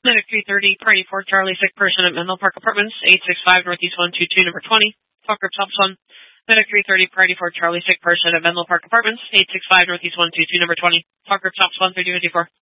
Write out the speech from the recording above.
Medic 330, party 4, Charlie, sick person at Menlo Park Apartments, 865 Northeast 122, number 20. Talk group stops 1. Medic 330, party 4, Charlie, sick person at Menlo Park Apartments, 865 Northeast 122, number 20. Talk group stops 1, 3054.